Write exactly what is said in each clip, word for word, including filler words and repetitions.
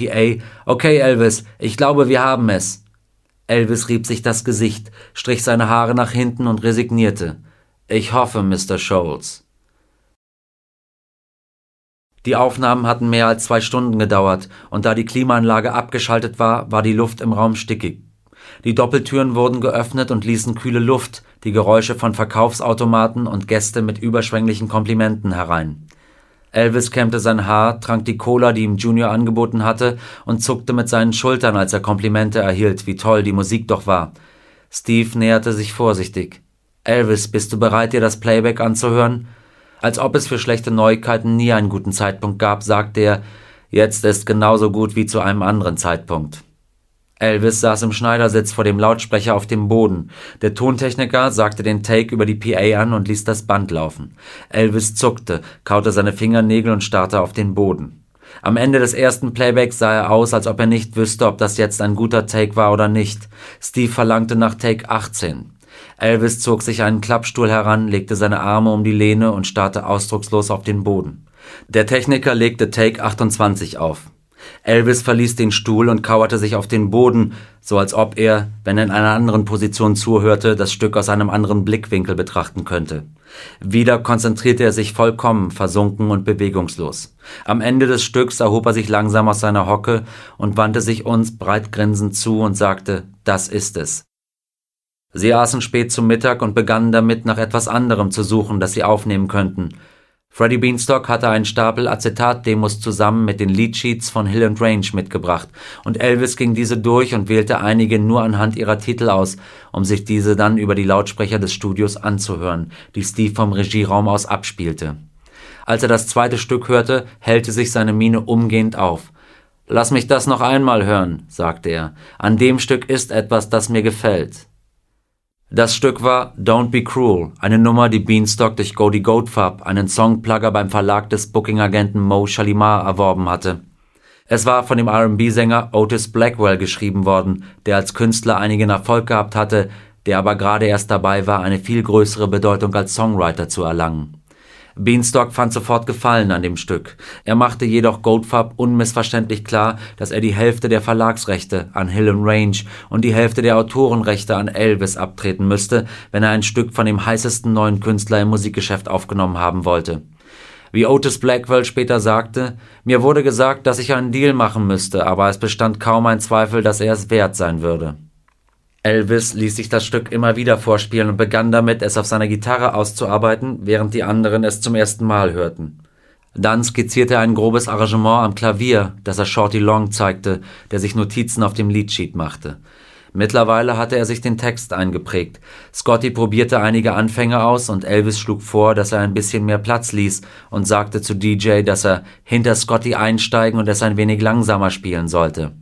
P A: »Okay, Elvis, ich glaube, wir haben es.« Elvis rieb sich das Gesicht, strich seine Haare nach hinten und resignierte. »Ich hoffe, Mister Scholes.« Die Aufnahmen hatten mehr als zwei Stunden gedauert, und da die Klimaanlage abgeschaltet war, war die Luft im Raum stickig. Die Doppeltüren wurden geöffnet und ließen kühle Luft, die Geräusche von Verkaufsautomaten und Gäste mit überschwänglichen Komplimenten herein. Elvis kämmte sein Haar, trank die Cola, die ihm Junior angeboten hatte, und zuckte mit seinen Schultern, als er Komplimente erhielt, wie toll die Musik doch war. Steve näherte sich vorsichtig. »Elvis, bist du bereit, dir das Playback anzuhören?« Als ob es für schlechte Neuigkeiten nie einen guten Zeitpunkt gab, sagte er: »Jetzt ist genauso gut wie zu einem anderen Zeitpunkt.« Elvis saß im Schneidersitz vor dem Lautsprecher auf dem Boden. Der Tontechniker sagte den Take über die P A an und ließ das Band laufen. Elvis zuckte, kaute seine Fingernägel und starrte auf den Boden. Am Ende des ersten Playbacks sah er aus, als ob er nicht wüsste, ob das jetzt ein guter Take war oder nicht. Steve verlangte nach Take achtzehn. Elvis zog sich einen Klappstuhl heran, legte seine Arme um die Lehne und starrte ausdruckslos auf den Boden. Der Techniker legte Take achtundzwanzig auf. Elvis verließ den Stuhl und kauerte sich auf den Boden, so als ob er, wenn er in einer anderen Position zuhörte, das Stück aus einem anderen Blickwinkel betrachten könnte. Wieder konzentrierte er sich vollkommen, versunken und bewegungslos. Am Ende des Stücks erhob er sich langsam aus seiner Hocke und wandte sich uns breit grinsend zu und sagte: »Das ist es.« Sie aßen spät zum Mittag und begannen damit, nach etwas anderem zu suchen, das sie aufnehmen könnten. Freddie Beanstalk hatte einen Stapel Acetat-Demos zusammen mit den Leadsheets von Hill and Range mitgebracht, und Elvis ging diese durch und wählte einige nur anhand ihrer Titel aus, um sich diese dann über die Lautsprecher des Studios anzuhören, die Steve vom Regieraum aus abspielte. Als er das zweite Stück hörte, hellte sich seine Miene umgehend auf. »Lass mich das noch einmal hören«, sagte er. »An dem Stück ist etwas, das mir gefällt.« Das Stück war Don't Be Cruel, eine Nummer, die Beanstalk durch Goldie Goldfarb, einen Songplugger beim Verlag des Booking-Agenten Mo Shalimar, erworben hatte. Es war von dem R and B-Sänger Otis Blackwell geschrieben worden, der als Künstler einigen Erfolg gehabt hatte, der aber gerade erst dabei war, eine viel größere Bedeutung als Songwriter zu erlangen. Beanstalk fand sofort Gefallen an dem Stück. Er machte jedoch Goldfarb unmissverständlich klar, dass er die Hälfte der Verlagsrechte an Hill and Range und die Hälfte der Autorenrechte an Elvis abtreten müsste, wenn er ein Stück von dem heißesten neuen Künstler im Musikgeschäft aufgenommen haben wollte. Wie Otis Blackwell später sagte: »Mir wurde gesagt, dass ich einen Deal machen müsste, aber es bestand kaum ein Zweifel, dass er es wert sein würde.« Elvis ließ sich das Stück immer wieder vorspielen und begann damit, es auf seiner Gitarre auszuarbeiten, während die anderen es zum ersten Mal hörten. Dann skizzierte er ein grobes Arrangement am Klavier, das er Shorty Long zeigte, der sich Notizen auf dem Leadsheet machte. Mittlerweile hatte er sich den Text eingeprägt. Scotty probierte einige Anfänge aus und Elvis schlug vor, dass er ein bisschen mehr Platz ließ und sagte zu D J, dass er hinter Scotty einsteigen und es ein wenig langsamer spielen sollte.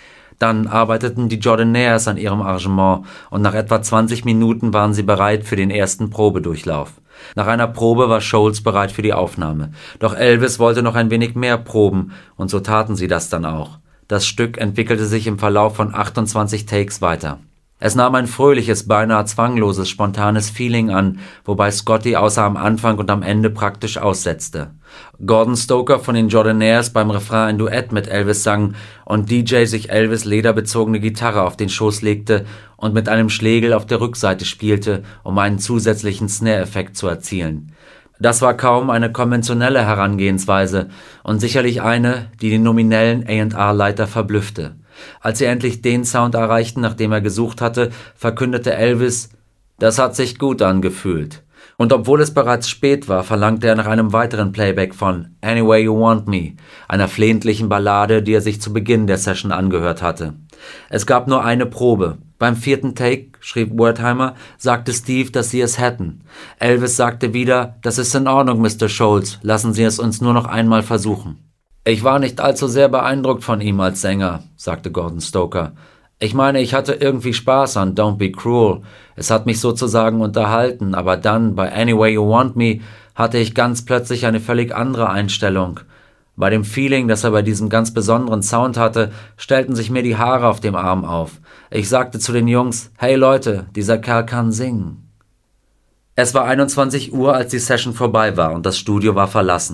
Dann arbeiteten die Jordanaires an ihrem Arrangement und nach etwa zwanzig Minuten waren sie bereit für den ersten Probedurchlauf. Nach einer Probe war Scholes bereit für die Aufnahme. Doch Elvis wollte noch ein wenig mehr proben, und so taten sie das dann auch. Das Stück entwickelte sich im Verlauf von achtundzwanzig Takes weiter. Es nahm ein fröhliches, beinahe zwangloses, spontanes Feeling an, wobei Scotty außer am Anfang und am Ende praktisch aussetzte. Gordon Stoker von den Jordanaires beim Refrain ein Duett mit Elvis sang und D J sich Elvis' lederbezogene Gitarre auf den Schoß legte und mit einem Schlägel auf der Rückseite spielte, um einen zusätzlichen Snare-Effekt zu erzielen. Das war kaum eine konventionelle Herangehensweise und sicherlich eine, die den nominellen A and R-Leiter verblüffte. Als sie endlich den Sound erreichten, nach dem er gesucht hatte, verkündete Elvis: »Das hat sich gut angefühlt.« Und obwohl es bereits spät war, verlangte er nach einem weiteren Playback von »Any Way You Want Me«, einer flehentlichen Ballade, die er sich zu Beginn der Session angehört hatte. Es gab nur eine Probe. Beim vierten Take, schrieb Wertheimer, sagte Steve, dass sie es hätten. Elvis sagte wieder: »Das ist in Ordnung, Mister Scholes, lassen Sie es uns nur noch einmal versuchen.« »Ich war nicht allzu sehr beeindruckt von ihm als Sänger«, sagte Gordon Stoker. »Ich meine, ich hatte irgendwie Spaß an Don't Be Cruel. Es hat mich sozusagen unterhalten, aber dann, bei Any Way You Want Me, hatte ich ganz plötzlich eine völlig andere Einstellung. Bei dem Feeling, das er bei diesem ganz besonderen Sound hatte, stellten sich mir die Haare auf dem Arm auf. Ich sagte zu den Jungs: »Hey Leute, dieser Kerl kann singen.« Es war einundzwanzig Uhr, als die Session vorbei war und das Studio war verlassen.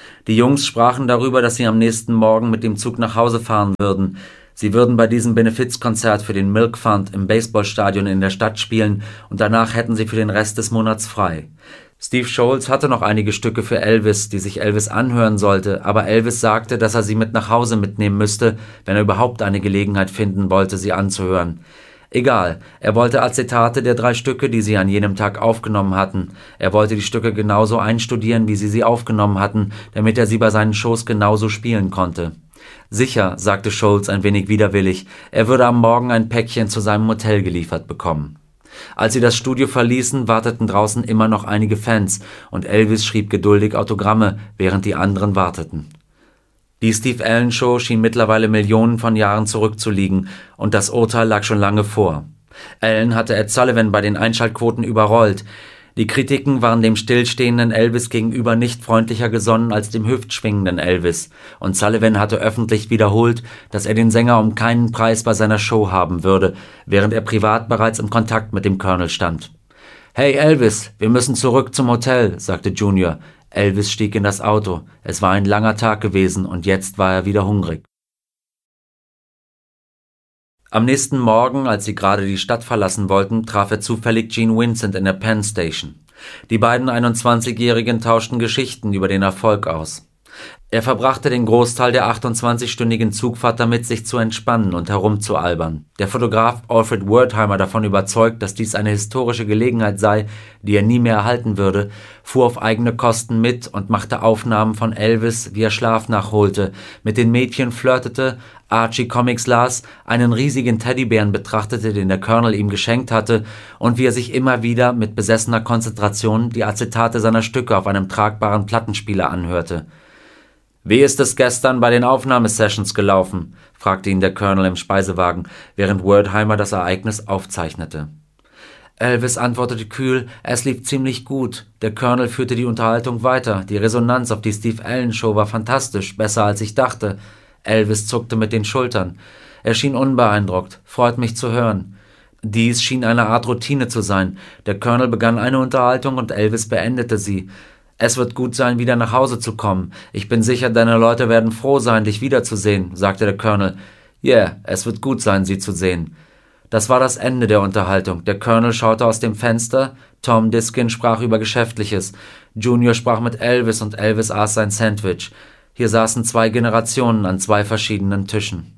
Die Jungs sprachen darüber, dass sie am nächsten Morgen mit dem Zug nach Hause fahren würden. Sie würden bei diesem Benefizkonzert für den Milk Fund im Baseballstadion in der Stadt spielen und danach hätten sie für den Rest des Monats frei. Steve Sholes hatte noch einige Stücke für Elvis, die sich Elvis anhören sollte, aber Elvis sagte, dass er sie mit nach Hause mitnehmen müsste, wenn er überhaupt eine Gelegenheit finden wollte, sie anzuhören. Egal, er wollte Acetate der drei Stücke, die sie an jenem Tag aufgenommen hatten. Er wollte die Stücke genauso einstudieren, wie sie sie aufgenommen hatten, damit er sie bei seinen Shows genauso spielen konnte. Sicher, sagte Sholes ein wenig widerwillig, er würde am Morgen ein Päckchen zu seinem Hotel geliefert bekommen. Als sie das Studio verließen, warteten draußen immer noch einige Fans und Elvis schrieb geduldig Autogramme, während die anderen warteten. Die Steve Allen Show schien mittlerweile Millionen von Jahren zurückzuliegen und das Urteil lag schon lange vor. Allen hatte Ed Sullivan bei den Einschaltquoten überrollt. Die Kritiken waren dem stillstehenden Elvis gegenüber nicht freundlicher gesonnen als dem hüftschwingenden Elvis, und Sullivan hatte öffentlich wiederholt, dass er den Sänger um keinen Preis bei seiner Show haben würde, während er privat bereits im Kontakt mit dem Colonel stand. »Hey Elvis, wir müssen zurück zum Hotel«, sagte Junior. Elvis stieg in das Auto. Es war ein langer Tag gewesen und jetzt war er wieder hungrig. Am nächsten Morgen, als sie gerade die Stadt verlassen wollten, traf er zufällig Gene Vincent in der Penn Station. Die beiden einundzwanzigjährigen tauschten Geschichten über den Erfolg aus. Er verbrachte den Großteil der achtundzwanzigstündigen Zugfahrt damit, sich zu entspannen und herumzualbern. Der Fotograf Alfred Wertheimer, davon überzeugt, dass dies eine historische Gelegenheit sei, die er nie mehr erhalten würde, fuhr auf eigene Kosten mit und machte Aufnahmen von Elvis, wie er Schlaf nachholte, mit den Mädchen flirtete, Archie Comics las, einen riesigen Teddybären betrachtete, den der Colonel ihm geschenkt hatte, und wie er sich immer wieder mit besessener Konzentration die Acetate seiner Stücke auf einem tragbaren Plattenspieler anhörte. »Wie ist es gestern bei den Aufnahmesessions gelaufen?« fragte ihn der Colonel im Speisewagen, während Wertheimer das Ereignis aufzeichnete. Elvis antwortete kühl, es lief ziemlich gut. Der Colonel führte die Unterhaltung weiter. Die Resonanz auf die Steve Allen Show war fantastisch, besser als ich dachte. Elvis zuckte mit den Schultern. Er schien unbeeindruckt. Freut mich zu hören. Dies schien eine Art Routine zu sein. Der Colonel begann eine Unterhaltung und Elvis beendete sie. »Es wird gut sein, wieder nach Hause zu kommen. Ich bin sicher, deine Leute werden froh sein, dich wiederzusehen«, sagte der Colonel. »Ja, yeah, es wird gut sein, sie zu sehen.« Das war das Ende der Unterhaltung. Der Colonel schaute aus dem Fenster, Tom Diskin sprach über Geschäftliches, Junior sprach mit Elvis und Elvis aß sein Sandwich. Hier saßen zwei Generationen an zwei verschiedenen Tischen.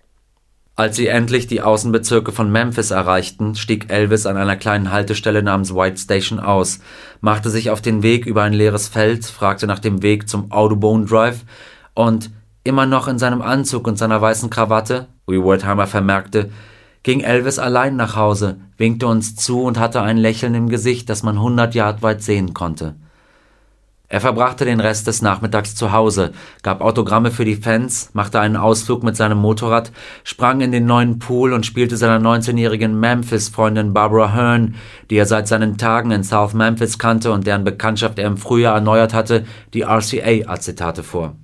Als sie endlich die Außenbezirke von Memphis erreichten, stieg Elvis an einer kleinen Haltestelle namens White Station aus, machte sich auf den Weg über ein leeres Feld, fragte nach dem Weg zum Audubon Drive und, immer noch in seinem Anzug und seiner weißen Krawatte, wie Wertheimer vermerkte, ging Elvis allein nach Hause, winkte uns zu und hatte ein Lächeln im Gesicht, das man hundert Yard weit sehen konnte. Er verbrachte den Rest des Nachmittags zu Hause, gab Autogramme für die Fans, machte einen Ausflug mit seinem Motorrad, sprang in den neuen Pool und spielte seiner neunzehnjährigen Memphis-Freundin Barbara Hearn, die er seit seinen Tagen in South Memphis kannte und deren Bekanntschaft er im Frühjahr erneuert hatte, die R C A-Acetate vor.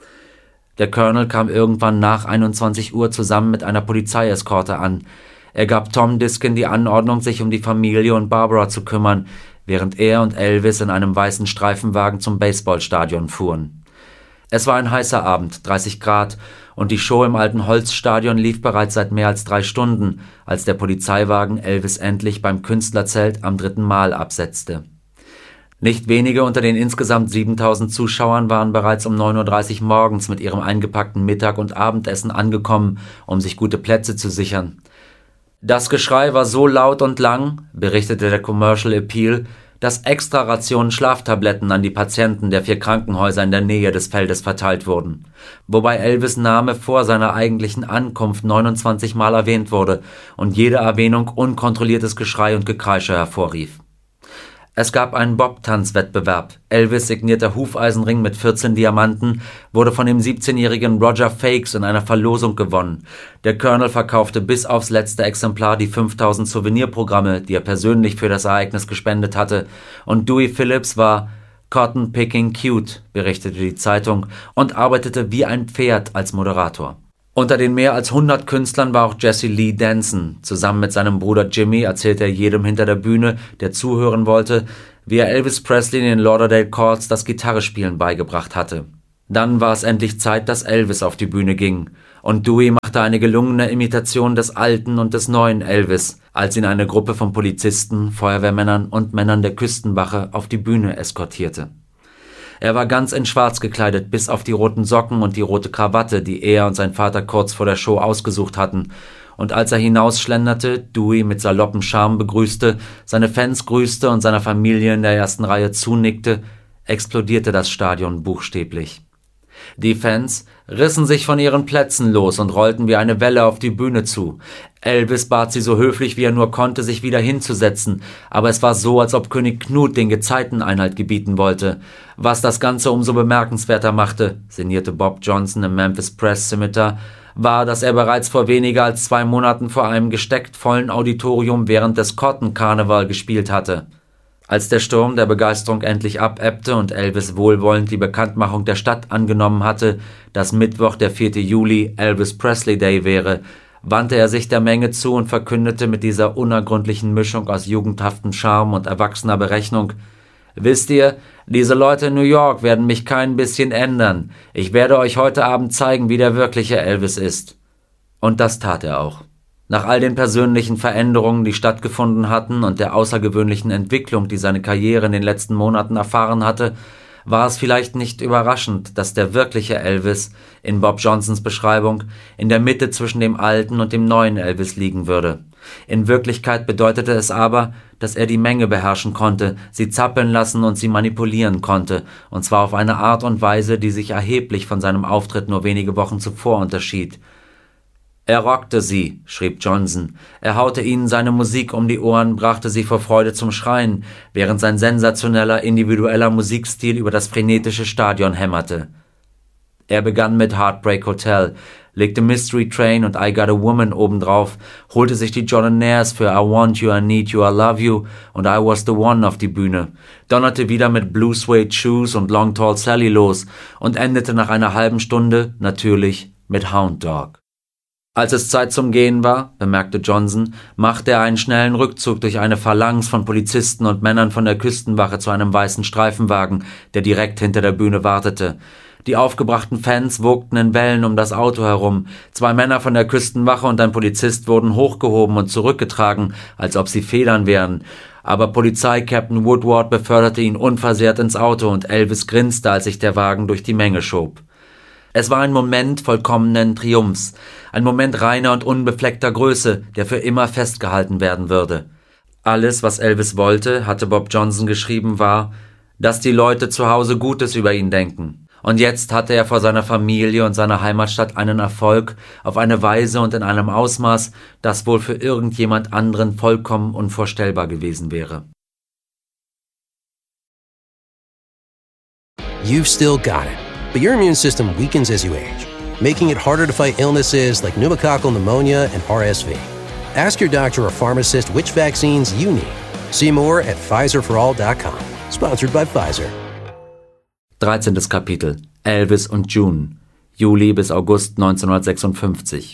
Der Colonel kam irgendwann nach einundzwanzig Uhr zusammen mit einer Polizeieskorte an. Er gab Tom Diskin die Anordnung, sich um die Familie und Barbara zu kümmern, während er und Elvis in einem weißen Streifenwagen zum Baseballstadion fuhren. Es war ein heißer Abend, dreißig Grad, und die Show im alten Holzstadion lief bereits seit mehr als drei Stunden, als der Polizeiwagen Elvis endlich beim Künstlerzelt am dritten Mal absetzte. Nicht wenige unter den insgesamt siebentausend Zuschauern waren bereits um neun Uhr dreißig morgens mit ihrem eingepackten Mittag- und Abendessen angekommen, um sich gute Plätze zu sichern. Das Geschrei war so laut und lang, berichtete der Commercial Appeal, dass extra Rationen Schlaftabletten an die Patienten der vier Krankenhäuser in der Nähe des Feldes verteilt wurden, wobei Elvis' Name vor seiner eigentlichen Ankunft neunundzwanzig Mal erwähnt wurde und jede Erwähnung unkontrolliertes Geschrei und Gekreische hervorrief. Es gab einen Bob-Tanz-Wettbewerb. Elvis' signierter Hufeisenring mit vierzehn Diamanten wurde von dem siebzehnjährigen Roger Fakes in einer Verlosung gewonnen. Der Colonel verkaufte bis aufs letzte Exemplar die fünftausend Souvenirprogramme, die er persönlich für das Ereignis gespendet hatte, und Dewey Phillips war Cotton Picking Cute, berichtete die Zeitung, und arbeitete wie ein Pferd als Moderator. Unter den mehr als hundert Künstlern war auch Jesse Lee Danson. Zusammen mit seinem Bruder Jimmy erzählte er jedem hinter der Bühne, der zuhören wollte, wie er Elvis Presley in den Lauderdale Calls das Gitarrespielen beigebracht hatte. Dann war es endlich Zeit, dass Elvis auf die Bühne ging. Und Dewey machte eine gelungene Imitation des alten und des neuen Elvis, als ihn eine Gruppe von Polizisten, Feuerwehrmännern und Männern der Küstenwache auf die Bühne eskortierte. Er war ganz in Schwarz gekleidet, bis auf die roten Socken und die rote Krawatte, die er und sein Vater kurz vor der Show ausgesucht hatten. Und als er hinausschlenderte, Dewey mit saloppem Charme begrüßte, seine Fans grüßte und seiner Familie in der ersten Reihe zunickte, explodierte das Stadion buchstäblich. Die Fans rissen sich von ihren Plätzen los und rollten wie eine Welle auf die Bühne zu. Elvis bat sie so höflich wie er nur konnte, sich wieder hinzusetzen, aber es war so, als ob König Knut den Gezeiten Einhalt gebieten wollte. Was das Ganze umso bemerkenswerter machte, sinnierte Bob Johnson im Memphis Press Scimitar, war, dass er bereits vor weniger als zwei Monaten vor einem gesteckt vollen Auditorium während des Cotton Carnival gespielt hatte. Als der Sturm der Begeisterung endlich abebbte und Elvis wohlwollend die Bekanntmachung der Stadt angenommen hatte, dass Mittwoch, der vierte Juli, Elvis Presley Day wäre, wandte er sich der Menge zu und verkündete mit dieser unergründlichen Mischung aus jugendhaftem Charme und erwachsener Berechnung: »Wisst ihr, diese Leute in New York werden mich kein bisschen ändern. Ich werde euch heute Abend zeigen, wie der wirkliche Elvis ist.« Und das tat er auch. Nach all den persönlichen Veränderungen, die stattgefunden hatten und der außergewöhnlichen Entwicklung, die seine Karriere in den letzten Monaten erfahren hatte, war es vielleicht nicht überraschend, dass der wirkliche Elvis, in Bob Johnsons Beschreibung, in der Mitte zwischen dem alten und dem neuen Elvis liegen würde. In Wirklichkeit bedeutete es aber, dass er die Menge beherrschen konnte, sie zappeln lassen und sie manipulieren konnte, und zwar auf eine Art und Weise, die sich erheblich von seinem Auftritt nur wenige Wochen zuvor unterschied. Er rockte sie, schrieb Johnson. Er haute ihnen seine Musik um die Ohren, brachte sie vor Freude zum Schreien, während sein sensationeller, individueller Musikstil über das frenetische Stadion hämmerte. Er begann mit Heartbreak Hotel, legte Mystery Train und I Got a Woman obendrauf, holte sich die Jordanaires für I Want You, I Need You, I Love You und I Was the One auf die Bühne, donnerte wieder mit Blue Suede Shoes und Long Tall Sally los und endete nach einer halben Stunde, natürlich, mit Hound Dog. Als es Zeit zum Gehen war, bemerkte Johnson, machte er einen schnellen Rückzug durch eine Phalanx von Polizisten und Männern von der Küstenwache zu einem weißen Streifenwagen, der direkt hinter der Bühne wartete. Die aufgebrachten Fans wogten in Wellen um das Auto herum. Zwei Männer von der Küstenwache und ein Polizist wurden hochgehoben und zurückgetragen, als ob sie Federn wären. Aber Polizei-Captain Woodward beförderte ihn unversehrt ins Auto und Elvis grinste, als sich der Wagen durch die Menge schob. Es war ein Moment vollkommenen Triumphs, ein Moment reiner und unbefleckter Größe, der für immer festgehalten werden würde. Alles, was Elvis wollte, hatte Bob Johnson geschrieben, war, dass die Leute zu Hause Gutes über ihn denken. Und jetzt hatte er vor seiner Familie und seiner Heimatstadt einen Erfolg auf eine Weise und in einem Ausmaß, das wohl für irgendjemand anderen vollkommen unvorstellbar gewesen wäre. You've still got it, but your immune system weakens as you age, making it harder to fight illnesses like pneumococcal pneumonia and R S V. Ask your doctor or pharmacist which vaccines you need. See more at Pfizer for all dot com. Sponsored by Pfizer. dreizehntes Kapitel. Elvis und June. Juli bis August neunzehnhundertsechsundfünfzig.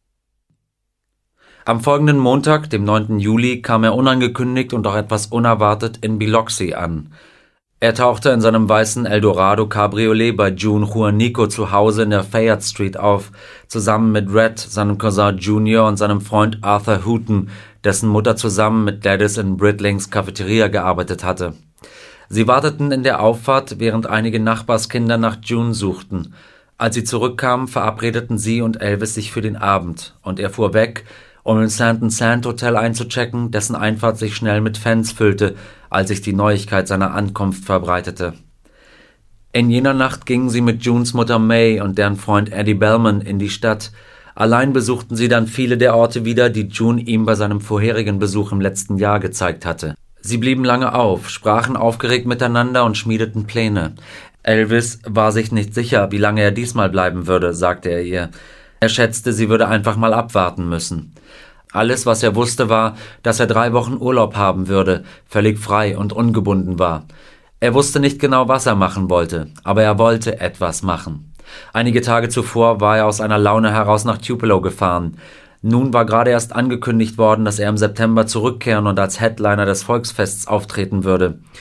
Am folgenden Montag, dem neunten Juli, kam er unangekündigt und auch etwas unerwartet in Biloxi an. Er tauchte in seinem weißen Eldorado Cabriolet bei June Juanico zu Hause in der Fayette Street auf, zusammen mit Red, seinem Cousin Junior und seinem Freund Arthur Hooton, dessen Mutter zusammen mit Gladys in Britlings Cafeteria gearbeitet hatte. Sie warteten in der Auffahrt, während einige Nachbarskinder nach June suchten. Als sie zurückkamen, verabredeten sie und Elvis sich für den Abend, und er fuhr weg, um im Sand and Sand Hotel einzuchecken, dessen Einfahrt sich schnell mit Fans füllte, als sich die Neuigkeit seiner Ankunft verbreitete. In jener Nacht gingen sie mit Junes Mutter May und deren Freund Eddie Bellman in die Stadt. Allein besuchten sie dann viele der Orte wieder, die June ihm bei seinem vorherigen Besuch im letzten Jahr gezeigt hatte. Sie blieben lange auf, sprachen aufgeregt miteinander und schmiedeten Pläne. Elvis war sich nicht sicher, wie lange er diesmal bleiben würde, sagte er ihr. Er schätzte, sie würde einfach mal abwarten müssen. Alles, was er wusste, war, dass er drei Wochen Urlaub haben würde, völlig frei und ungebunden war. Er wusste nicht genau, was er machen wollte, aber er wollte etwas machen. Einige Tage zuvor war er aus einer Laune heraus nach Tupelo gefahren. Nun war gerade erst angekündigt worden, dass er im September zurückkehren und als Headliner des Volksfests auftreten würde.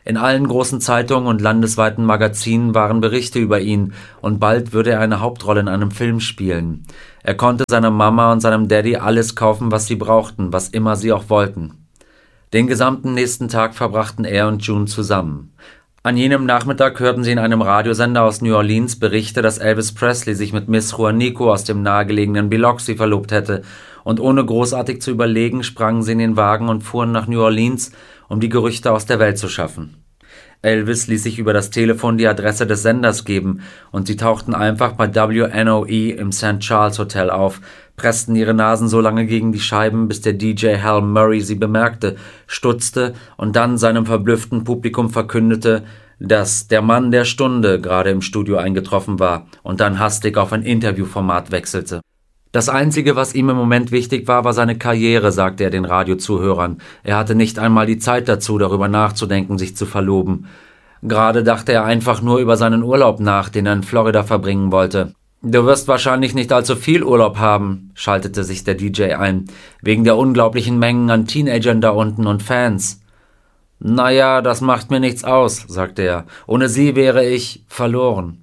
In allen großen Zeitungen und landesweiten Magazinen waren Berichte über ihn und bald würde er eine Hauptrolle in einem Film spielen. Er konnte seiner Mama und seinem Daddy alles kaufen, was sie brauchten, was immer sie auch wollten. Den gesamten nächsten Tag verbrachten er und June zusammen. An jenem Nachmittag hörten sie in einem Radiosender aus New Orleans Berichte, dass Elvis Presley sich mit Miss Juanico aus dem nahegelegenen Biloxi verlobt hätte, und ohne großartig zu überlegen, sprangen sie in den Wagen und fuhren nach New Orleans, um die Gerüchte aus der Welt zu schaffen. Elvis ließ sich über das Telefon die Adresse des Senders geben, und sie tauchten einfach bei W N O E im Saint Charles Hotel auf, pressten ihre Nasen so lange gegen die Scheiben, bis der D J Hal Murray sie bemerkte, stutzte und dann seinem verblüfften Publikum verkündete, dass der Mann der Stunde gerade im Studio eingetroffen war und dann hastig auf ein Interviewformat wechselte. Das Einzige, was ihm im Moment wichtig war, war seine Karriere, sagte er den Radiozuhörern. Er hatte nicht einmal die Zeit dazu, darüber nachzudenken, sich zu verloben. Gerade dachte er einfach nur über seinen Urlaub nach, den er in Florida verbringen wollte. »Du wirst wahrscheinlich nicht allzu viel Urlaub haben«, schaltete sich der D J ein, »wegen der unglaublichen Mengen an Teenagern da unten und Fans.« »Naja, das macht mir nichts aus«, sagte er. »Ohne sie wäre ich verloren.«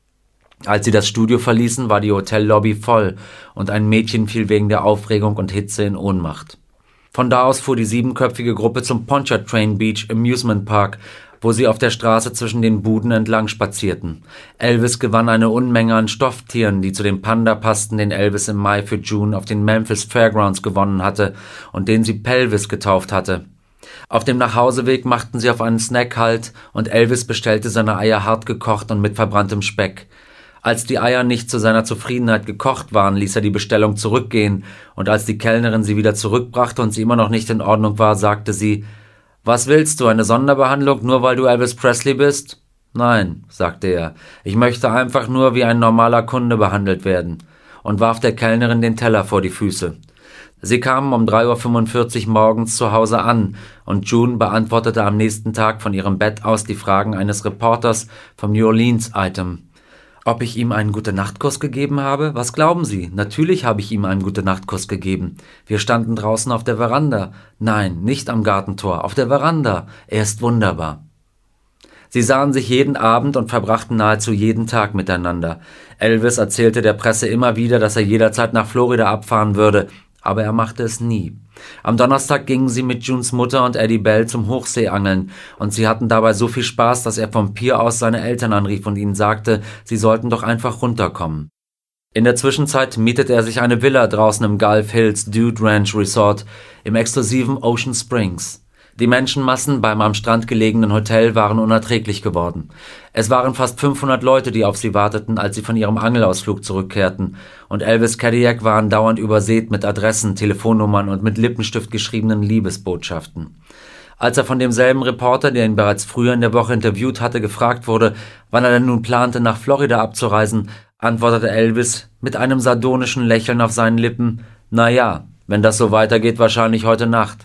Als sie das Studio verließen, war die Hotellobby voll und ein Mädchen fiel wegen der Aufregung und Hitze in Ohnmacht. Von da aus fuhr die siebenköpfige Gruppe zum Pontchartrain Beach Amusement Park, wo sie auf der Straße zwischen den Buden entlang spazierten. Elvis gewann eine Unmenge an Stofftieren, die zu dem Panda passten, den Elvis im Mai für June auf den Memphis Fairgrounds gewonnen hatte und den sie Pelvis getauft hatte. Auf dem Nachhauseweg machten sie auf einen Snack Halt und Elvis bestellte seine Eier hart gekocht und mit verbranntem Speck. Als die Eier nicht zu seiner Zufriedenheit gekocht waren, ließ er die Bestellung zurückgehen, und als die Kellnerin sie wieder zurückbrachte und sie immer noch nicht in Ordnung war, sagte sie: »Was willst du, eine Sonderbehandlung, nur weil du Elvis Presley bist?« »Nein«, sagte er, »ich möchte einfach nur wie ein normaler Kunde behandelt werden«, und warf der Kellnerin den Teller vor die Füße. Sie kamen um drei Uhr fünfundvierzig morgens zu Hause an, und June beantwortete am nächsten Tag von ihrem Bett aus die Fragen eines Reporters vom New Orleans Item. Ob ich ihm einen Gute-Nacht-Kuss gegeben habe? Was glauben Sie? Natürlich habe ich ihm einen Gute-Nacht-Kuss gegeben. Wir standen draußen auf der Veranda. Nein, nicht am Gartentor, auf der Veranda. Er ist wunderbar. Sie sahen sich jeden Abend und verbrachten nahezu jeden Tag miteinander. Elvis erzählte der Presse immer wieder, dass er jederzeit nach Florida abfahren würde, aber er machte es nie. Am Donnerstag gingen sie mit Junes Mutter und Eddie Bell zum Hochseeangeln, und sie hatten dabei so viel Spaß, dass er vom Pier aus seine Eltern anrief und ihnen sagte, sie sollten doch einfach runterkommen. In der Zwischenzeit mietete er sich eine Villa draußen im Gulf Hills Dude Ranch Resort im exklusiven Ocean Springs. Die Menschenmassen beim am Strand gelegenen Hotel waren unerträglich geworden. Es waren fast fünfhundert Leute, die auf sie warteten, als sie von ihrem Angelausflug zurückkehrten, und Elvis' Cadillac war andauernd übersät mit Adressen, Telefonnummern und mit Lippenstift geschriebenen Liebesbotschaften. Als er von demselben Reporter, der ihn bereits früher in der Woche interviewt hatte, gefragt wurde, wann er denn nun plante, nach Florida abzureisen, antwortete Elvis mit einem sardonischen Lächeln auf seinen Lippen: »Na ja, wenn das so weitergeht, wahrscheinlich heute Nacht.«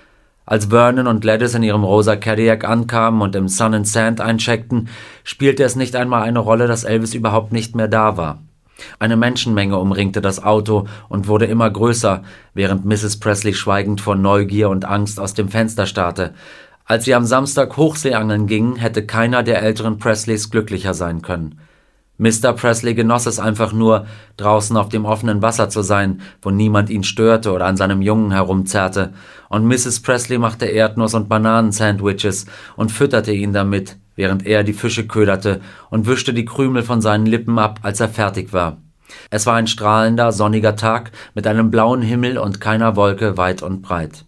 Als Vernon und Gladys in ihrem rosa Cadillac ankamen und im Sun and Sand eincheckten, spielte es nicht einmal eine Rolle, dass Elvis überhaupt nicht mehr da war. Eine Menschenmenge umringte das Auto und wurde immer größer, während Misses Presley schweigend vor Neugier und Angst aus dem Fenster starrte. Als sie am Samstag Hochseeangeln gingen, hätte keiner der älteren Presleys glücklicher sein können. Mister Presley genoss es einfach nur, draußen auf dem offenen Wasser zu sein, wo niemand ihn störte oder an seinem Jungen herumzerrte, und Misses Presley machte Erdnuss- und Bananensandwiches und fütterte ihn damit, während er die Fische köderte, und wischte die Krümel von seinen Lippen ab, als er fertig war. Es war ein strahlender, sonniger Tag mit einem blauen Himmel und keiner Wolke weit und breit.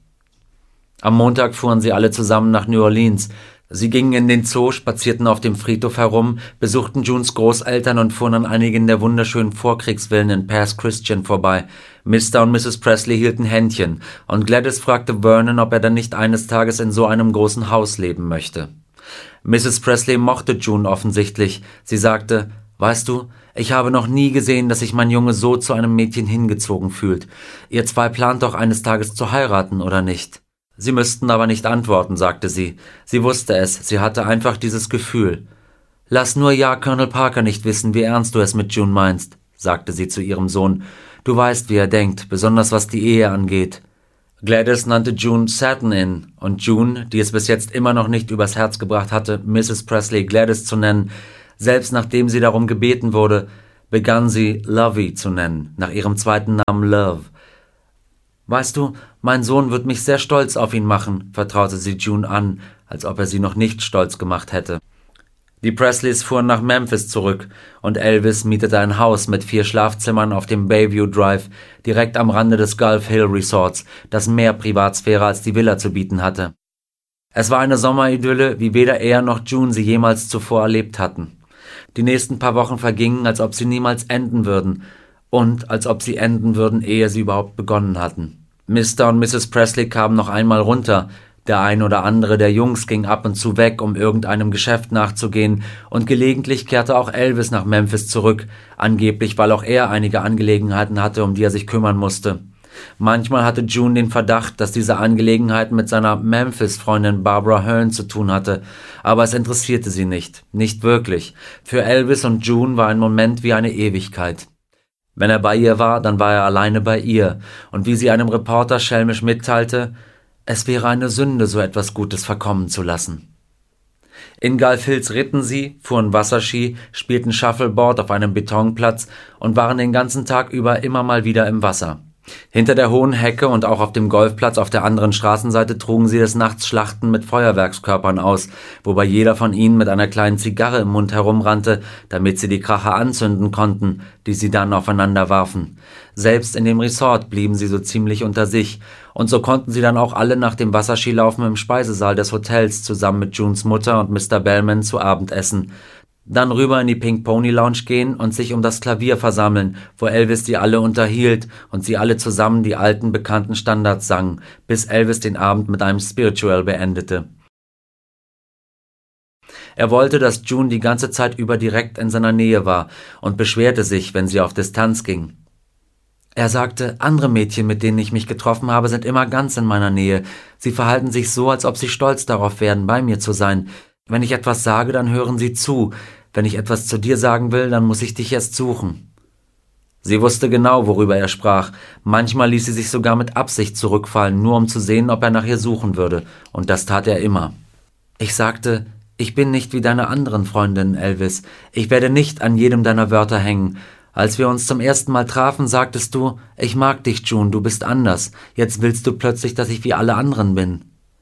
Am Montag fuhren sie alle zusammen nach New Orleans. Sie gingen in den Zoo, spazierten auf dem Friedhof herum, besuchten Junes Großeltern und fuhren an einigen der wunderschönen Vorkriegsvillen in Pass Christian vorbei. Mister und Misses Presley hielten Händchen, und Gladys fragte Vernon, ob er dann nicht eines Tages in so einem großen Haus leben möchte. Misses Presley mochte June offensichtlich. Sie sagte: »Weißt du, ich habe noch nie gesehen, dass sich mein Junge so zu einem Mädchen hingezogen fühlt. Ihr zwei plant doch eines Tages zu heiraten, oder nicht?« »Sie müssten aber nicht antworten«, sagte sie. Sie wusste es, sie hatte einfach dieses Gefühl. »Lass nur ja Colonel Parker nicht wissen, wie ernst du es mit June meinst«, sagte sie zu ihrem Sohn. »Du weißt, wie er denkt, besonders was die Ehe angeht.« Gladys nannte June Satin Inn und June, die es bis jetzt immer noch nicht übers Herz gebracht hatte, Misses Presley Gladys zu nennen, selbst nachdem sie darum gebeten wurde, begann sie Lovey zu nennen, nach ihrem zweiten Namen Love. »Weißt du, mein Sohn wird mich sehr stolz auf ihn machen«, vertraute sie June an, als ob er sie noch nicht stolz gemacht hätte. Die Presleys fuhren nach Memphis zurück und Elvis mietete ein Haus mit vier Schlafzimmern auf dem Bayview Drive, direkt am Rande des Gulf Hill Resorts, das mehr Privatsphäre als die Villa zu bieten hatte. Es war eine Sommeridylle, wie weder er noch June sie jemals zuvor erlebt hatten. Die nächsten paar Wochen vergingen, als ob sie niemals enden würden und als ob sie enden würden, ehe sie überhaupt begonnen hatten. Mister und Misses Presley kamen noch einmal runter. Der ein oder andere der Jungs ging ab und zu weg, um irgendeinem Geschäft nachzugehen, und gelegentlich kehrte auch Elvis nach Memphis zurück, angeblich weil auch er einige Angelegenheiten hatte, um die er sich kümmern musste. Manchmal hatte June den Verdacht, dass diese Angelegenheit mit seiner Memphis-Freundin Barbara Hearn zu tun hatte, aber es interessierte sie nicht, nicht wirklich. Für Elvis und June war ein Moment wie eine Ewigkeit. Wenn er bei ihr war, dann war er alleine bei ihr, und wie sie einem Reporter schelmisch mitteilte, es wäre eine Sünde, so etwas Gutes verkommen zu lassen. In Gulf Hills ritten sie, fuhren Wasserski, spielten Shuffleboard auf einem Betonplatz und waren den ganzen Tag über immer mal wieder im Wasser. Hinter der hohen Hecke und auch auf dem Golfplatz auf der anderen Straßenseite trugen sie des Nachts Schlachten mit Feuerwerkskörpern aus, wobei jeder von ihnen mit einer kleinen Zigarre im Mund herumrannte, damit sie die Kracher anzünden konnten, die sie dann aufeinander warfen. Selbst in dem Resort blieben sie so ziemlich unter sich, und so konnten sie dann auch alle nach dem Wasserskilaufen im Speisesaal des Hotels zusammen mit Junes Mutter und Mister Bellman zu Abend essen, dann rüber in die Pink Pony Lounge gehen und sich um das Klavier versammeln, wo Elvis die alle unterhielt und sie alle zusammen die alten bekannten Standards sangen, bis Elvis den Abend mit einem Spiritual beendete. Er wollte, dass June die ganze Zeit über direkt in seiner Nähe war und beschwerte sich, wenn sie auf Distanz ging. Er sagte, andere Mädchen, mit denen ich mich getroffen habe, sind immer ganz in meiner Nähe. Sie verhalten sich so, als ob sie stolz darauf wären, bei mir zu sein. Wenn ich etwas sage, dann hören sie zu. Wenn ich etwas zu dir sagen will, dann muss ich dich erst suchen. Sie wusste genau, worüber er sprach. Manchmal ließ sie sich sogar mit Absicht zurückfallen, nur um zu sehen, ob er nach ihr suchen würde. Und das tat er immer. Ich sagte, ich bin nicht wie deine anderen Freundinnen, Elvis. Ich werde nicht an jedem deiner Wörter hängen. Als wir uns zum ersten Mal trafen, sagtest du, ich mag dich, June, du bist anders. Jetzt willst du plötzlich, dass ich wie alle anderen bin.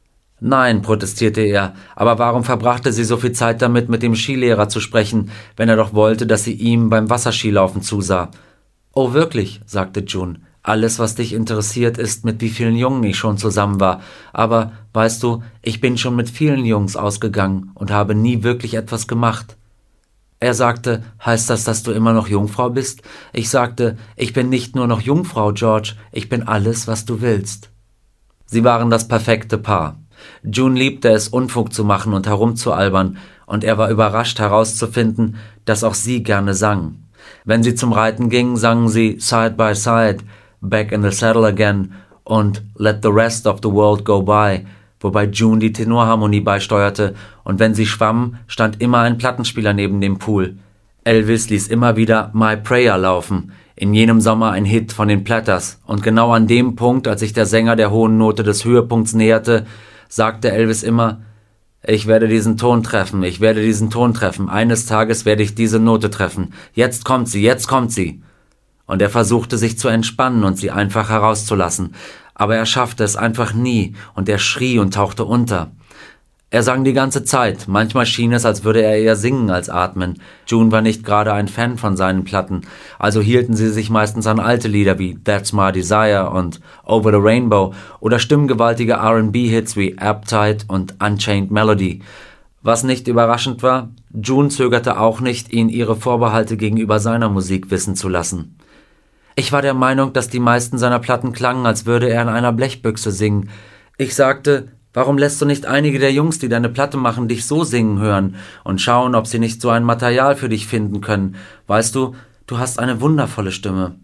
Nein, protestierte er, aber warum verbrachte sie so viel Zeit damit, mit dem Skilehrer zu sprechen, wenn er doch wollte, dass sie ihm beim Wasserskilaufen zusah? Oh, wirklich, sagte June. Alles, was dich interessiert, ist, mit wie vielen Jungen ich schon zusammen war. Aber, weißt du, ich bin schon mit vielen Jungs ausgegangen und habe nie wirklich etwas gemacht. Er sagte, heißt das, dass du immer noch Jungfrau bist? Ich sagte, ich bin nicht nur noch Jungfrau, George, ich bin alles, was du willst. Sie waren das perfekte Paar. June liebte es, Unfug zu machen und herumzualbern, und er war überrascht herauszufinden, dass auch sie gerne sang. Wenn sie zum Reiten ging, sangen sie Side by Side, Back in the Saddle Again und Let the Rest of the World Go By, wobei June die Tenorharmonie beisteuerte, und wenn sie schwamm, stand immer ein Plattenspieler neben dem Pool. Elvis ließ immer wieder My Prayer laufen, in jenem Sommer ein Hit von den Platters, und genau an dem Punkt, als sich der Sänger der hohen Note des Höhepunkts näherte, sagte Elvis immer, ich werde diesen Ton treffen, ich werde diesen Ton treffen, eines Tages werde ich diese Note treffen, jetzt kommt sie, jetzt kommt sie. Und er versuchte sich zu entspannen und sie einfach herauszulassen, aber er schaffte es einfach nie, und er schrie und tauchte unter. Er sang die ganze Zeit, manchmal schien es, als würde er eher singen als atmen. June war nicht gerade ein Fan von seinen Platten, also hielten sie sich meistens an alte Lieder wie That's My Desire und Over the Rainbow oder stimmgewaltige R and B-Hits wie Appetite und Unchained Melody. Was nicht überraschend war, June zögerte auch nicht, ihn ihre Vorbehalte gegenüber seiner Musik wissen zu lassen. Ich war der Meinung, dass die meisten seiner Platten klangen, als würde er in einer Blechbüchse singen. Ich sagte, warum lässt du nicht einige der Jungs, die deine Platte machen, dich so singen hören und schauen, ob sie nicht so ein Material für dich finden können? Weißt du, du hast eine wundervolle Stimme.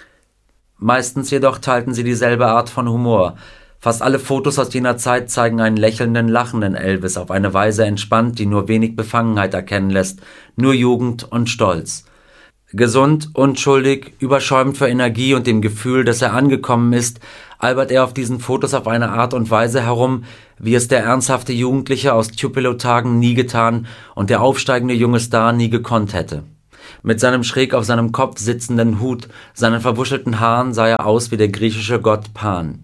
Meistens jedoch teilten sie dieselbe Art von Humor. Fast alle Fotos aus jener Zeit zeigen einen lächelnden, lachenden Elvis auf eine Weise entspannt, die nur wenig Befangenheit erkennen lässt, nur Jugend und Stolz. Gesund, unschuldig, überschäumt vor Energie und dem Gefühl, dass er angekommen ist, albert er auf diesen Fotos auf eine Art und Weise herum, wie es der ernsthafte Jugendliche aus Tupelo-Tagen nie getan und der aufsteigende junge Star nie gekonnt hätte. Mit seinem schräg auf seinem Kopf sitzenden Hut, seinen verwuschelten Haaren sah er aus wie der griechische Gott Pan.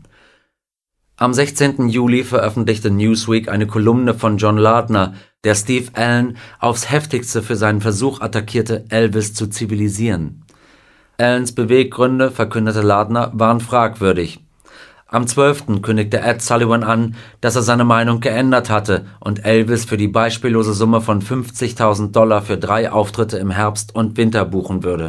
Am sechzehnten Juli veröffentlichte Newsweek eine Kolumne von John Lardner, der Steve Allen aufs heftigste für seinen Versuch attackierte, Elvis zu zivilisieren. Allens Beweggründe, verkündete Lardner, waren fragwürdig. Am zwölften kündigte Ed Sullivan an, dass er seine Meinung geändert hatte und Elvis für die beispiellose Summe von fünfzigtausend Dollar für drei Auftritte im Herbst und Winter buchen würde.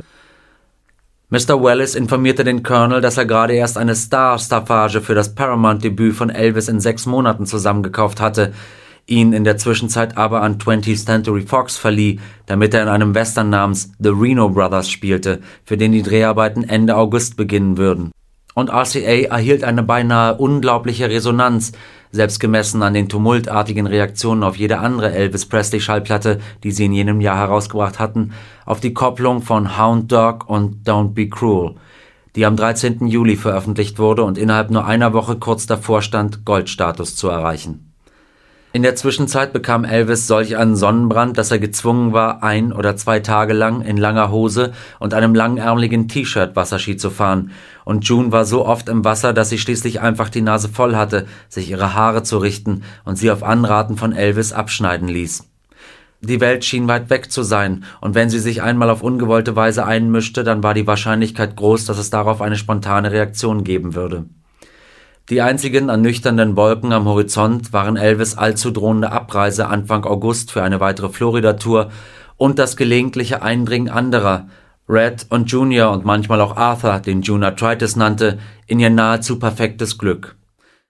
Mister Wallace informierte den Colonel, dass er gerade erst eine Star-Staffage für das Paramount-Debüt von Elvis in sechs Monaten zusammengekauft hatte, ihn in der Zwischenzeit aber an twentieth Century Fox verlieh, damit er in einem Western namens The Reno Brothers spielte, für den die Dreharbeiten Ende August beginnen würden. Und R C A erhielt eine beinahe unglaubliche Resonanz, selbst gemessen an den tumultartigen Reaktionen auf jede andere Elvis-Presley-Schallplatte, die sie in jenem Jahr herausgebracht hatten, auf die Kopplung von Hound Dog und Don't Be Cruel, die am dreizehnten Juli veröffentlicht wurde und innerhalb nur einer Woche kurz davor stand, Goldstatus zu erreichen. In der Zwischenzeit bekam Elvis solch einen Sonnenbrand, dass er gezwungen war, ein oder zwei Tage lang in langer Hose und einem langärmeligen T-Shirt Wasserski zu fahren, und June war so oft im Wasser, dass sie schließlich einfach die Nase voll hatte, sich ihre Haare zu richten und sie auf Anraten von Elvis abschneiden ließ. Die Welt schien weit weg zu sein, und wenn sie sich einmal auf ungewollte Weise einmischte, dann war die Wahrscheinlichkeit groß, dass es darauf eine spontane Reaktion geben würde. Die einzigen ernüchternden Wolken am Horizont waren Elvis' allzu drohende Abreise Anfang August für eine weitere Florida-Tour und das gelegentliche Eindringen anderer, Red und Junior und manchmal auch Arthur, den June Arthritis nannte, in ihr nahezu perfektes Glück.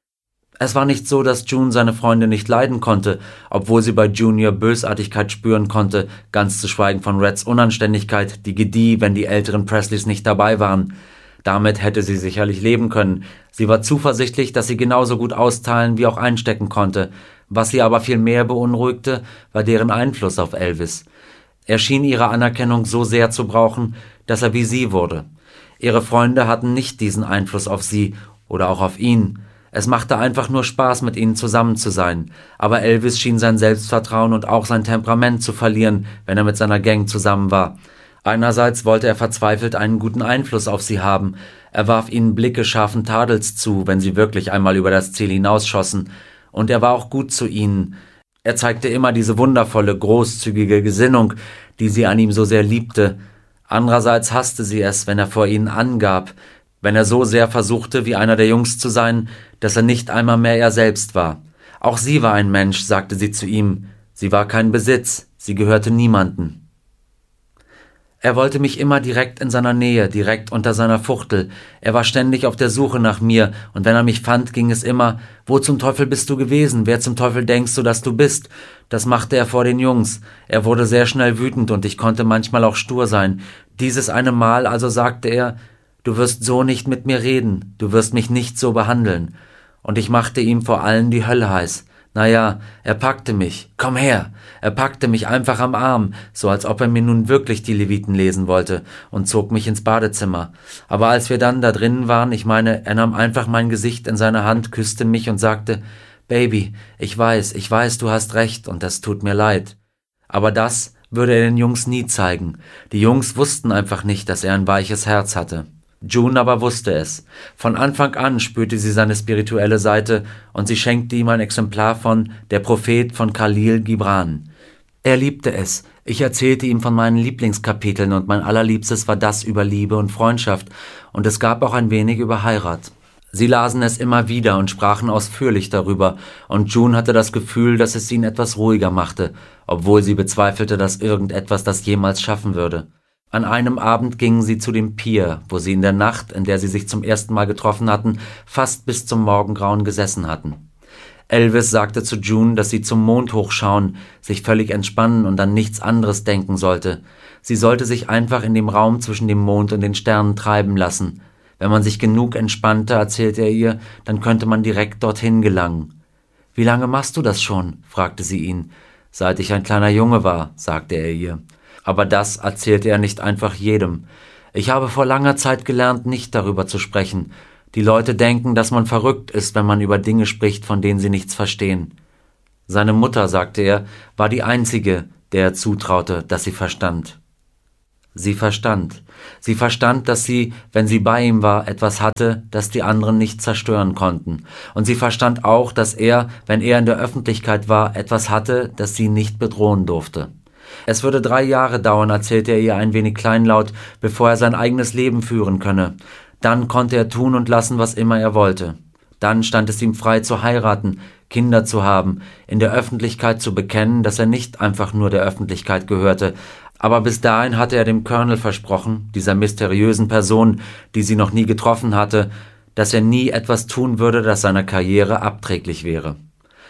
Es war nicht so, dass June seine Freunde nicht leiden konnte, obwohl sie bei Junior Bösartigkeit spüren konnte, ganz zu schweigen von Reds Unanständigkeit, die gedieh, wenn die älteren Presleys nicht dabei waren. Damit hätte sie sicherlich leben können. Sie war zuversichtlich, dass sie genauso gut austeilen wie auch einstecken konnte. Was sie aber viel mehr beunruhigte, war deren Einfluss auf Elvis. Er schien ihre Anerkennung so sehr zu brauchen, dass er wie sie wurde. Ihre Freunde hatten nicht diesen Einfluss auf sie oder auch auf ihn. Es machte einfach nur Spaß, mit ihnen zusammen zu sein. Aber Elvis schien sein Selbstvertrauen und auch sein Temperament zu verlieren, wenn er mit seiner Gang zusammen war. Einerseits wollte er verzweifelt einen guten Einfluss auf sie haben. Er warf ihnen Blicke scharfen Tadels zu, wenn sie wirklich einmal über das Ziel hinausschossen. Und er war auch gut zu ihnen. Er zeigte immer diese wundervolle, großzügige Gesinnung, die sie an ihm so sehr liebte. Andererseits hasste sie es, wenn er vor ihnen angab, wenn er so sehr versuchte, wie einer der Jungs zu sein, dass er nicht einmal mehr er selbst war. Auch sie war ein Mensch, sagte sie zu ihm. Sie war kein Besitz, sie gehörte niemanden. Er wollte mich immer direkt in seiner Nähe, direkt unter seiner Fuchtel. Er war ständig auf der Suche nach mir, und wenn er mich fand, ging es immer: Wo zum Teufel bist du gewesen? Wer zum Teufel denkst du, dass du bist? Das machte er vor den Jungs. Er wurde sehr schnell wütend, und ich konnte manchmal auch stur sein. Dieses eine Mal also sagte er: Du wirst so nicht mit mir reden, du wirst mich nicht so behandeln. Und ich machte ihm vor allen die Hölle heiß. Naja, er packte mich. Komm her! Er packte mich einfach am Arm, so als ob er mir nun wirklich die Leviten lesen wollte, und zog mich ins Badezimmer. Aber als wir dann da drinnen waren, ich meine, er nahm einfach mein Gesicht in seine Hand, küsste mich und sagte: Baby, ich weiß, ich weiß, du hast recht, und das tut mir leid. Aber das würde er den Jungs nie zeigen. Die Jungs wussten einfach nicht, dass er ein weiches Herz hatte. June aber wusste es. Von Anfang an spürte sie seine spirituelle Seite, und sie schenkte ihm ein Exemplar von Der Prophet von Khalil Gibran. Er liebte es. Ich erzählte ihm von meinen Lieblingskapiteln, und mein allerliebstes war das über Liebe und Freundschaft, und es gab auch ein wenig über Heirat. Sie lasen es immer wieder und sprachen ausführlich darüber, und June hatte das Gefühl, dass es ihn etwas ruhiger machte, obwohl sie bezweifelte, dass irgendetwas das jemals schaffen würde. An einem Abend gingen sie zu dem Pier, wo sie in der Nacht, in der sie sich zum ersten Mal getroffen hatten, fast bis zum Morgengrauen gesessen hatten. Elvis sagte zu June, dass sie zum Mond hochschauen, sich völlig entspannen und an nichts anderes denken sollte. Sie sollte sich einfach in dem Raum zwischen dem Mond und den Sternen treiben lassen. Wenn man sich genug entspannte, erzählte er ihr, dann könnte man direkt dorthin gelangen. »Wie lange machst du das schon?« fragte sie ihn. »Seit ich ein kleiner Junge war«, sagte er ihr. Aber das erzählte er nicht einfach jedem. Ich habe vor langer Zeit gelernt, nicht darüber zu sprechen. Die Leute denken, dass man verrückt ist, wenn man über Dinge spricht, von denen sie nichts verstehen. Seine Mutter, sagte er, war die einzige, der er zutraute, dass sie verstand. Sie verstand. Sie verstand, dass sie, wenn sie bei ihm war, etwas hatte, das die anderen nicht zerstören konnten. Und sie verstand auch, dass er, wenn er in der Öffentlichkeit war, etwas hatte, das sie nicht bedrohen durfte. Es würde drei Jahre dauern, erzählte er ihr ein wenig kleinlaut, bevor er sein eigenes Leben führen könne. Dann konnte er tun und lassen, was immer er wollte. Dann stand es ihm frei zu heiraten, Kinder zu haben, in der Öffentlichkeit zu bekennen, dass er nicht einfach nur der Öffentlichkeit gehörte. Aber bis dahin hatte er dem Colonel versprochen, dieser mysteriösen Person, die sie noch nie getroffen hatte, dass er nie etwas tun würde, das seiner Karriere abträglich wäre.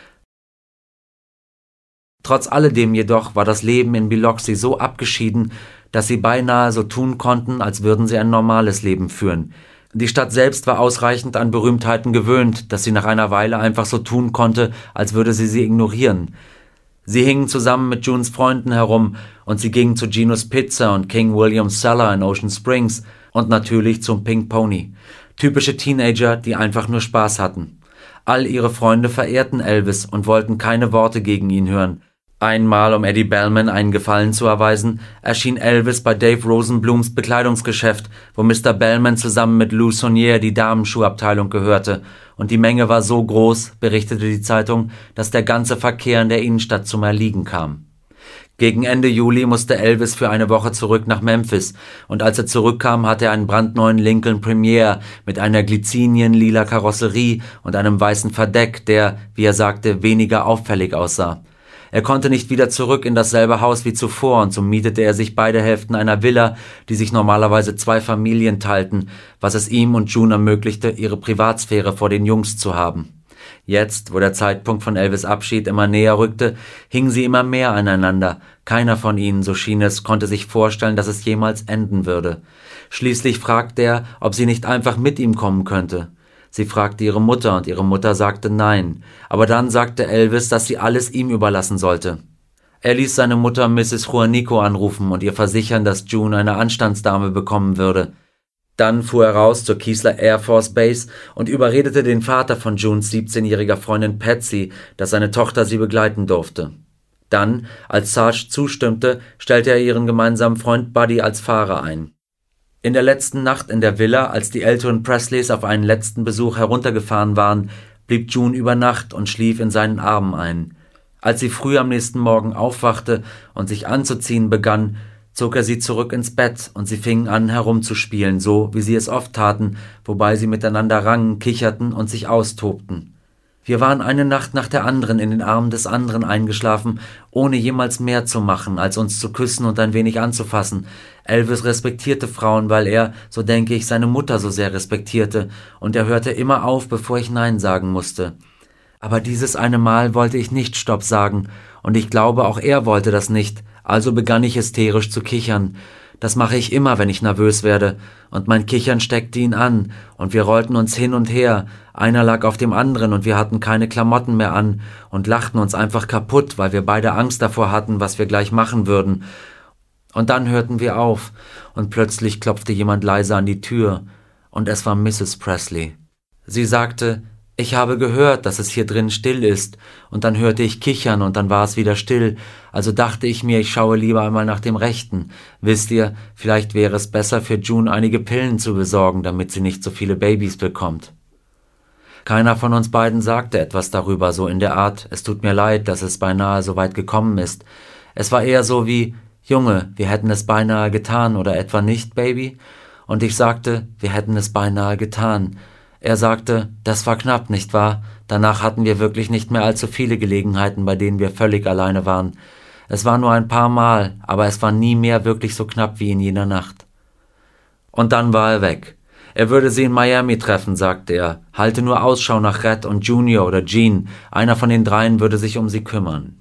Trotz alledem jedoch war das Leben in Biloxi so abgeschieden, dass sie beinahe so tun konnten, als würden sie ein normales Leben führen. Die Stadt selbst war ausreichend an Berühmtheiten gewöhnt, dass sie nach einer Weile einfach so tun konnte, als würde sie sie ignorieren. Sie hingen zusammen mit Junes Freunden herum und sie gingen zu Gino's Pizza und King William's Cellar in Ocean Springs und natürlich zum Pink Pony. Typische Teenager, die einfach nur Spaß hatten. All ihre Freunde verehrten Elvis und wollten keine Worte gegen ihn hören. Einmal, um Eddie Bellman einen Gefallen zu erweisen, erschien Elvis bei Dave Rosenblums Bekleidungsgeschäft, wo Mister Bellman zusammen mit Lou Saunier die Damenschuhabteilung gehörte, und die Menge war so groß, berichtete die Zeitung, dass der ganze Verkehr in der Innenstadt zum Erliegen kam. Gegen Ende Juli musste Elvis für eine Woche zurück nach Memphis, und als er zurückkam, hatte er einen brandneuen Lincoln Premier mit einer glycinien-lila Karosserie und einem weißen Verdeck, der, wie er sagte, weniger auffällig aussah. Er konnte nicht wieder zurück in dasselbe Haus wie zuvor, und so mietete er sich beide Hälften einer Villa, die sich normalerweise zwei Familien teilten, was es ihm und June ermöglichte, ihre Privatsphäre vor den Jungs zu haben. Jetzt, wo der Zeitpunkt von Elvis' Abschied immer näher rückte, hingen sie immer mehr aneinander. Keiner von ihnen, so schien es, konnte sich vorstellen, dass es jemals enden würde. Schließlich fragte er, ob sie nicht einfach mit ihm kommen könnte. Sie fragte ihre Mutter, und ihre Mutter sagte nein. Aber dann sagte Elvis, dass sie alles ihm überlassen sollte. Er ließ seine Mutter Misses Juanico anrufen und ihr versichern, dass June eine Anstandsdame bekommen würde. Dann fuhr er raus zur Keesler Air Force Base und überredete den Vater von Junes siebzehnjähriger Freundin Patsy, dass seine Tochter sie begleiten durfte. Dann, als Sarge zustimmte, stellte er ihren gemeinsamen Freund Buddy als Fahrer ein. In der letzten Nacht in der Villa, als die älteren Presleys auf einen letzten Besuch heruntergefahren waren, blieb June über Nacht und schlief in seinen Armen ein. Als sie früh am nächsten Morgen aufwachte und sich anzuziehen begann, zog er sie zurück ins Bett und sie fingen an herumzuspielen, so wie sie es oft taten, wobei sie miteinander rangen, kicherten und sich austobten. Wir waren eine Nacht nach der anderen in den Armen des anderen eingeschlafen, ohne jemals mehr zu machen, als uns zu küssen und ein wenig anzufassen. Elvis respektierte Frauen, weil er, so denke ich, seine Mutter so sehr respektierte, und er hörte immer auf, bevor ich Nein sagen musste. Aber dieses eine Mal wollte ich nicht Stopp sagen, und ich glaube, auch er wollte das nicht, also begann ich hysterisch zu kichern. Das mache ich immer, wenn ich nervös werde, und mein Kichern steckte ihn an, und wir rollten uns hin und her, einer lag auf dem anderen und wir hatten keine Klamotten mehr an und lachten uns einfach kaputt, weil wir beide Angst davor hatten, was wir gleich machen würden. Und dann hörten wir auf, und plötzlich klopfte jemand leise an die Tür, und es war Misses Presley. Sie sagte, ich habe gehört, dass es hier drin still ist, und dann hörte ich kichern und dann war es wieder still, also dachte ich mir, ich schaue lieber einmal nach dem Rechten. Wisst ihr, vielleicht wäre es besser für June einige Pillen zu besorgen, damit sie nicht so viele Babys bekommt. Keiner von uns beiden sagte etwas darüber, so in der Art, es tut mir leid, dass es beinahe so weit gekommen ist. Es war eher so wie, Junge, wir hätten es beinahe getan, oder etwa nicht, Baby? Und ich sagte, wir hätten es beinahe getan. Er sagte, das war knapp, nicht wahr? Danach hatten wir wirklich nicht mehr allzu viele Gelegenheiten, bei denen wir völlig alleine waren. Es war nur ein paar Mal, aber es war nie mehr wirklich so knapp wie in jener Nacht. Und dann war er weg. Er würde sie in Miami treffen, sagte er. Halte nur Ausschau nach Red und Junior oder Gene. Einer von den dreien würde sich um sie kümmern.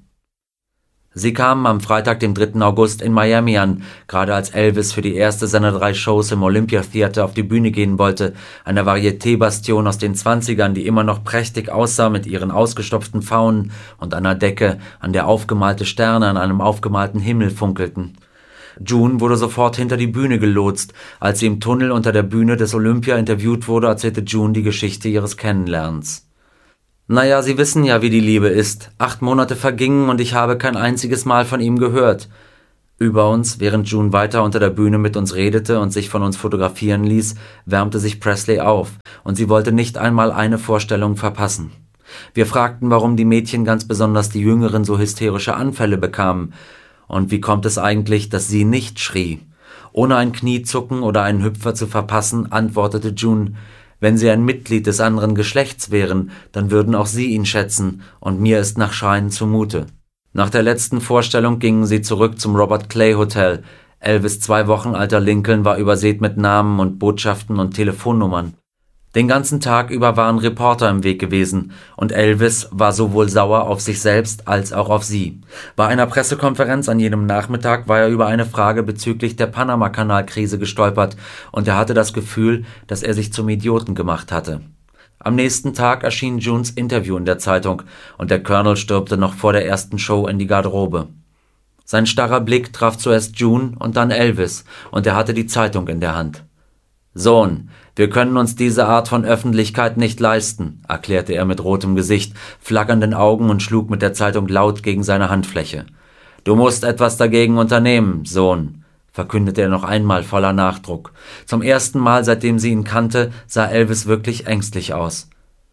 Sie kamen am Freitag, dem dritten August, in Miami an, gerade als Elvis für die erste seiner drei Shows im Olympia Theater auf die Bühne gehen wollte, eine Varieté-Bastion aus den Zwanzigern, die immer noch prächtig aussah mit ihren ausgestopften Faunen und einer Decke, an der aufgemalte Sterne an einem aufgemalten Himmel funkelten. June wurde sofort hinter die Bühne gelotst. Als sie im Tunnel unter der Bühne des Olympia interviewt wurde, erzählte June die Geschichte ihres Kennenlernens. »Naja, Sie wissen ja, wie die Liebe ist. Acht Monate vergingen und ich habe kein einziges Mal von ihm gehört.« Über uns, während June weiter unter der Bühne mit uns redete und sich von uns fotografieren ließ, wärmte sich Presley auf, und sie wollte nicht einmal eine Vorstellung verpassen. Wir fragten, warum die Mädchen, ganz besonders die Jüngeren, so hysterische Anfälle bekamen. Und wie kommt es eigentlich, dass sie nicht schrie? Ohne ein Kniezucken oder einen Hüpfer zu verpassen, antwortete June: »Wenn Sie ein Mitglied des anderen Geschlechts wären, dann würden auch Sie ihn schätzen, und mir ist nach Schreien zumute.« Nach der letzten Vorstellung gingen sie zurück zum Robert Clay Hotel. Elvis' zwei Wochen alter Lincoln war übersät mit Namen und Botschaften und Telefonnummern. Den ganzen Tag über waren Reporter im Weg gewesen, und Elvis war sowohl sauer auf sich selbst als auch auf sie. Bei einer Pressekonferenz an jenem Nachmittag war er über eine Frage bezüglich der Panama-Kanal-Krise gestolpert, und er hatte das Gefühl, dass er sich zum Idioten gemacht hatte. Am nächsten Tag erschien Junes Interview in der Zeitung, und der Colonel stürmte noch vor der ersten Show in die Garderobe. Sein starrer Blick traf zuerst June und dann Elvis, und er hatte die Zeitung in der Hand. »Sohn, wir können uns diese Art von Öffentlichkeit nicht leisten«, erklärte er mit rotem Gesicht, flackernden Augen und schlug mit der Zeitung laut gegen seine Handfläche. »Du musst etwas dagegen unternehmen, Sohn«, verkündete er noch einmal voller Nachdruck. Zum ersten Mal, seitdem sie ihn kannte, sah Elvis wirklich ängstlich aus.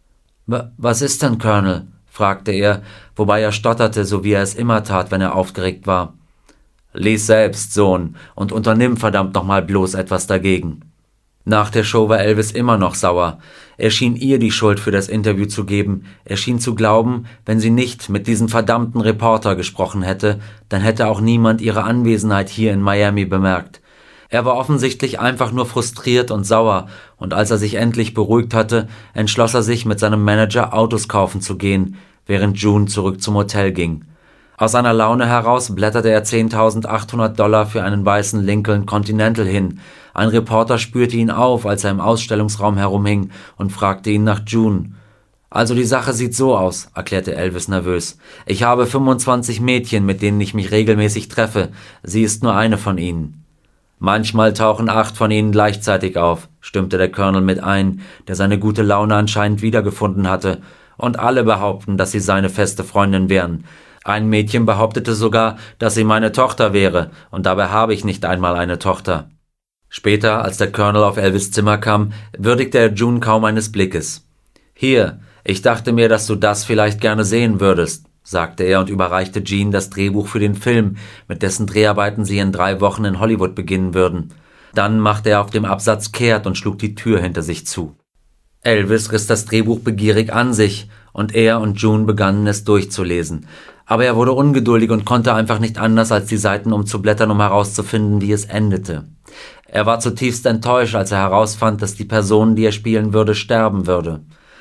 »Was ist denn, Colonel?« fragte er, wobei er stotterte, so wie er es immer tat, wenn er aufgeregt war. »Lies selbst, Sohn, und unternimm verdammt nochmal bloß etwas dagegen.« Nach der Show war Elvis immer noch sauer. Er schien ihr die Schuld für das Interview zu geben. Er schien zu glauben, wenn sie nicht mit diesem verdammten Reporter gesprochen hätte, dann hätte auch niemand ihre Anwesenheit hier in Miami bemerkt. Er war offensichtlich einfach nur frustriert und sauer, und als er sich endlich beruhigt hatte, entschloss er sich, mit seinem Manager Autos kaufen zu gehen, während June zurück zum Hotel ging. Aus seiner Laune heraus blätterte er zehntausendachthundert Dollar für einen weißen Lincoln Continental hin. Ein Reporter spürte ihn auf, als er im Ausstellungsraum herumhing, und fragte ihn nach June. »Also die Sache sieht so aus«, erklärte Elvis nervös. »Ich habe fünfundzwanzig Mädchen, mit denen ich mich regelmäßig treffe. Sie ist nur eine von ihnen.« »Manchmal tauchen acht von ihnen gleichzeitig auf«, stimmte der Colonel mit ein, der seine gute Laune anscheinend wiedergefunden hatte. »Und alle behaupten, dass sie seine feste Freundin wären. Ein Mädchen behauptete sogar, dass sie meine Tochter wäre, und dabei habe ich nicht einmal eine Tochter.« Später, als der Colonel auf Elvis' Zimmer kam, würdigte er June kaum eines Blickes. »Hier, ich dachte mir, dass du das vielleicht gerne sehen würdest«, sagte er und überreichte Jean das Drehbuch für den Film, mit dessen Dreharbeiten sie in drei Wochen in Hollywood beginnen würden. Dann machte er auf dem Absatz kehrt und schlug die Tür hinter sich zu. Elvis riss das Drehbuch begierig an sich, und er und June begannen es durchzulesen. Aber er wurde ungeduldig und konnte einfach nicht anders, als die Seiten umzublättern, um herauszufinden, wie es endete. Er war zutiefst enttäuscht, als er herausfand, dass die Person, die er spielen würde, sterben würde.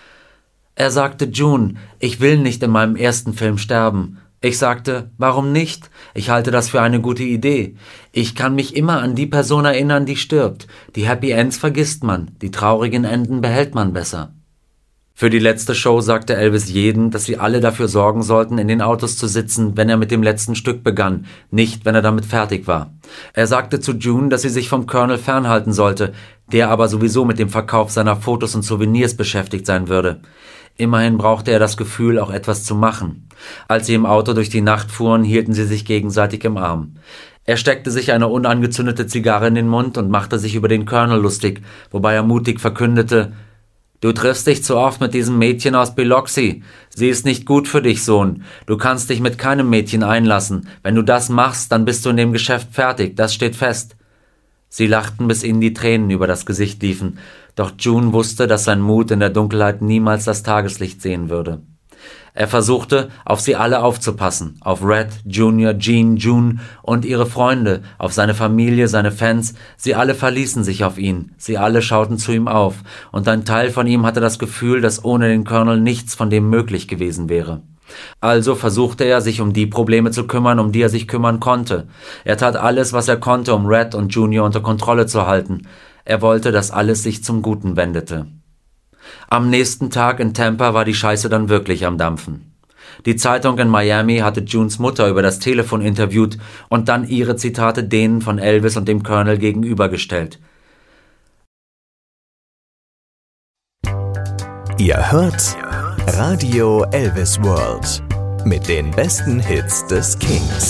Er sagte June, ich will nicht in meinem ersten Film sterben. Ich sagte, warum nicht? Ich halte das für eine gute Idee. Ich kann mich immer an die Person erinnern, die stirbt. Die Happy Ends vergisst man, die traurigen Enden behält man besser. Für die letzte Show sagte Elvis jeden, dass sie alle dafür sorgen sollten, in den Autos zu sitzen, wenn er mit dem letzten Stück begann, nicht, wenn er damit fertig war. Er sagte zu June, dass sie sich vom Colonel fernhalten sollte, der aber sowieso mit dem Verkauf seiner Fotos und Souvenirs beschäftigt sein würde. Immerhin brauchte er das Gefühl, auch etwas zu machen. Als sie im Auto durch die Nacht fuhren, hielten sie sich gegenseitig im Arm. Er steckte sich eine unangezündete Zigarre in den Mund und machte sich über den Colonel lustig, wobei er mutig verkündete, »Du triffst dich zu oft mit diesem Mädchen aus Biloxi. Sie ist nicht gut für dich, Sohn. Du kannst dich mit keinem Mädchen einlassen. Wenn du das machst, dann bist du in dem Geschäft fertig, das steht fest.« Sie lachten, bis ihnen die Tränen über das Gesicht liefen, doch June wusste, dass sein Mut in der Dunkelheit niemals das Tageslicht sehen würde. Er versuchte, auf sie alle aufzupassen, auf Red, Junior, Jean, June und ihre Freunde, auf seine Familie, seine Fans. Sie alle verließen sich auf ihn, sie alle schauten zu ihm auf, und ein Teil von ihm hatte das Gefühl, dass ohne den Colonel nichts von dem möglich gewesen wäre. Also versuchte er, sich um die Probleme zu kümmern, um die er sich kümmern konnte. Er tat alles, was er konnte, um Red und Junior unter Kontrolle zu halten. Er wollte, dass alles sich zum Guten wendete. Am nächsten Tag in Tampa war die Scheiße dann wirklich am Dampfen. Die Zeitung in Miami hatte Junes Mutter über das Telefon interviewt und dann ihre Zitate denen von Elvis und dem Colonel gegenübergestellt. Ihr hört Radio Elvis World mit den besten Hits des Kings.